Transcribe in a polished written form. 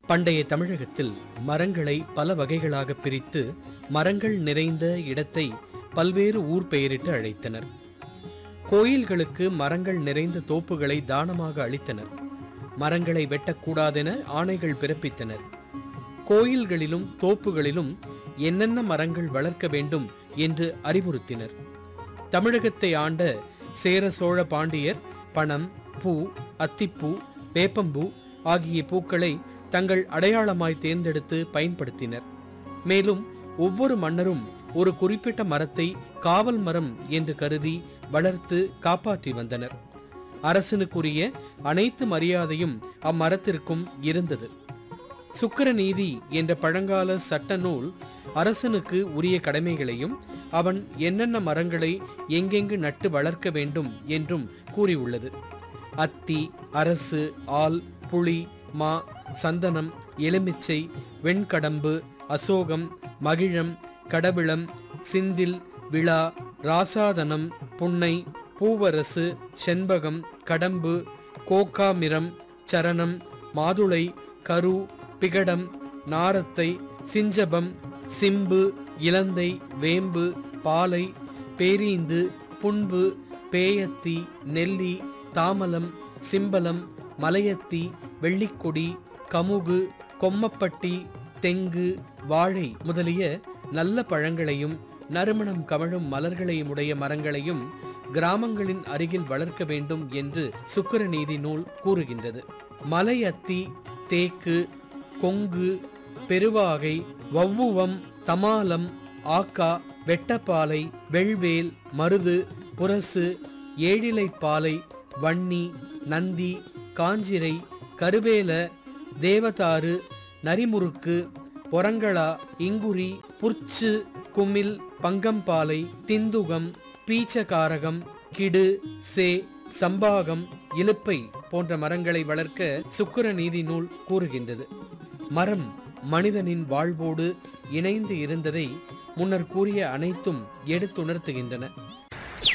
பண்டைய தமிழகத்தில் மரங்களை பல வகைகளாக பிரித்து மரங்கள் நிறைந்த இடத்தை பல்வேறு ஊர் பெயரிட்டு அழைத்தனர். கோயில்களுக்கு மரங்கள் நிறைந்த தோப்புகளை தானமாக அளித்தனர். மரங்களை வெட்டக்கூடாதென ஆணைகள் பிறப்பித்தனர். கோயில்களிலும் தோப்புகளிலும் என்னென்ன மரங்கள் வளர்க்க வேண்டும் என்று அறிவுறுத்தினர். தமிழகத்தை ஆண்ட சேர சோழ பாண்டியர் பனம், பூ, அத்திப்பூ, வேப்பம்பூ ஆகிய பூக்களை தங்கள் அடையாளமாய் தேர்ந்தெடுத்து பயன்படுத்தினர். மேலும் ஒவ்வொரு மன்னரும் ஒரு குறிப்பிட்ட மரத்தை காவல் மரம் என்று கருதி வளர்த்து காப்பாற்றி வந்தனர். அரசனுக்குரிய அனைத்து மரியாதையும் அம்மரத்திற்கும் இருந்தது. சுக்கிரநீதி என்ற பழங்கால சட்ட நூல் அரசனுக்கு உரிய கடமைகளையும் அவன் என்னென்ன மரங்களை எங்கெங்கு நட்டு வளர்க்க வேண்டும் என்றும் கூறியுள்ளது. அத்தி, அரசு, ஆல், புளி, மா, சந்தனம், எலுமிச்சை, வெண்கடம்பு, அசோகம், மகிழம், கடவிளம், சிந்தில், விழா, ராசாதனம், புன்னை, பூவரசு, செண்பகம், கடம்பு, கோக்காமிரம், சரணம், மாதுளை, கரு, பிகடம், நாரத்தை, சிஞ்சபம், சிம்பு, இலந்தை, வேம்பு, பாலை, பேரீந்து, புண்பு, பேயத்தி, நெல்லி, தாமலம், சிம்பலம், மலையத்தி, வெள்ளிக்கொடி, கமுகு, கொம்மப்பட்டி, தெங்கு, வாழை முதலிய நல்ல பழங்களையும் நறுமணம் கமழும் மலர்களையும் உடைய மரங்களையும் கிராமங்களின் அருகில் வளர்க்க வேண்டும் என்று சுக்கிரநீதி நூல் கூறுகின்றது. மலையத்தி, தேக்கு, கொங்கு, பெருவாகை, வவ்வுவம், தமாலம், ஆக்கா, வெட்டப்பாலை, வெள்வேல், மருது, புரசு, ஏழிலைப்பாலை, வன்னி, நந்தி, காஞ்சிரை, கருவேல, தேவதாரு, நரிமுறுக்கு, பொறங்களா, இங்குரி, புர்ச்சு, குமிழ், பங்கம்பாலை, திந்துகம், பீச்சகாரகம், கிடு, சே, சம்பாகம், இலுப்பை போன்ற மரங்களை வளர்க்க சுக்கிரநீதி நூல் கூறுகின்றது. மரம் மனிதனின் வாழ்வோடு இணைந்து இருந்ததை முன்னர் கூறிய அனைத்தும் எடுத்துணர்த்துகின்றன.